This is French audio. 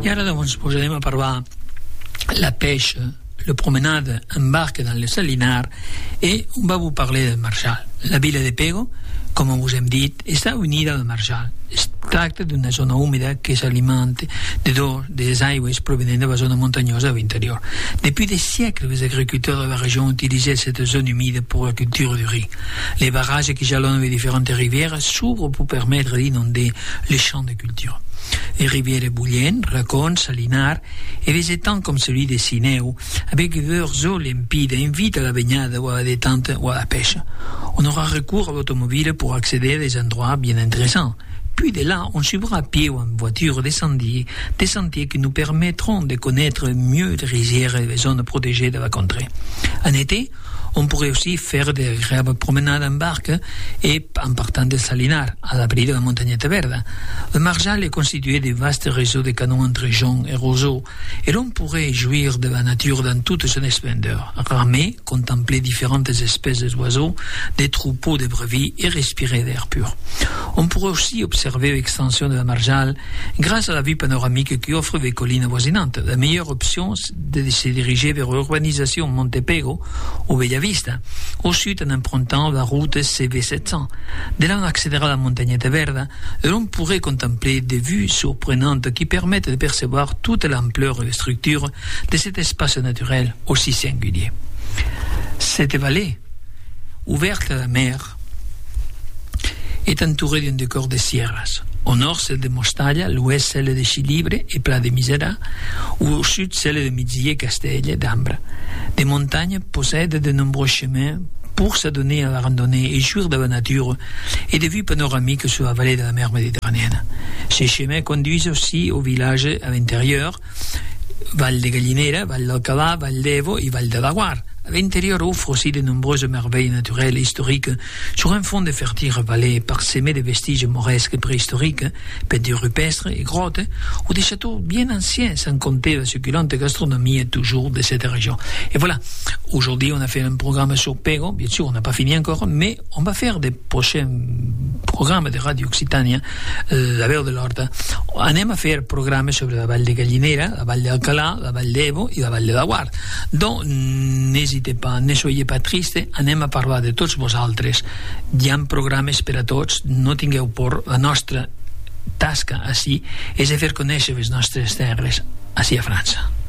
I ara doncs posarem a parlar la pêche, la promenade en barca dans le Salinar, et on va vous parler del Marjal. La vila de Pego, com us hem dit, està unida al Marjal. Es tracta d'una zona húmida que s'alimenta des aigües provenent de la zona montagnosa de l'interior. Depuis des siècles, les agriculteurs de la région utilisaient cette zone humide pour la culture du riz. Les barrages qui jalonnent les différentes rivières s'ouvrent pour permettre d'inonder les champs de culture. Les rivières Bouillène, Racon, Salinar et des étangs comme celui de Sineu, avec leurs eaux limpides, invitent à la baignade ou à la détente ou à la pêche. On aura recours à l'automobile pour accéder à des endroits bien intéressants. Puis de là, on suivra à pied ou en voiture des sentiers qui nous permettront de connaître mieux les rizières et les zones protégées de la contrée. En été, on pourrait aussi faire des agréables promenades en barque et en partant de Salinar, à l'abri de la montagnette verte. Le Marjal est constitué de vastes réseaux de canaux entre joncs et roseaux, et l'on pourrait jouir de la nature dans toute son splendeur, ramer, contempler différentes espèces d'oiseaux, des troupeaux de brebis et respirer l'air pur. On pourrait aussi observer l'extension de la Marjal grâce à la vue panoramique qui offre des collines avoisinantes. La meilleure option est de se diriger vers l'urbanisation Montepego ou Bellavista, au sud en empruntant la route CV700. De là, on accédera à la montagnette verte et l'on pourrait contempler des vues surprenantes qui permettent de percevoir toute l'ampleur et la structure de cet espace naturel aussi singulier. Cette vallée, ouverte à la mer, est entourée d'un décor de sierras. Au nord, celle de Mostalla, à l'ouest, celle de Chilibre et Pla de Misera, ou au sud, celle de Midzier, Castell et d'Ambra. Des montagnes possèdent de nombreux chemins pour s'adonner à la randonnée et jouir de la nature et des vues panoramiques sur la vallée de la mer Méditerranéenne. Ces chemins conduisent aussi au village à l'intérieur, Val de Gallinera, Val d'Alcalà, Val d'Evo et Val de la Guar. L'intérieur offre aussi de nombreuses merveilles naturelles et historiques sur un fond de fertiles vallées parsemées de vestiges mauresques préhistoriques, peintures rupestres et grottes, ou des châteaux bien anciens, sans compter la succulente gastronomie toujours de cette région. Et voilà, aujourd'hui on a fait un programme sur Pego, bien sûr on n'a pas fini encore, mais on va faire des prochains programmes de Radio Occitania, la Veu de l'Horta. Anem a fer programes sobre la Val de Gallinera, la Val d'Alcalà, la Val d'Evo i la Val de la Guar. Donc, n'hésitez pas, ne soyez pas tristes, anem a parlar de tots vosaltres. Hi ha programes per a tots, no tingueu por. La nostra tasca ací és de fer conèixer les nostres terres ací a França.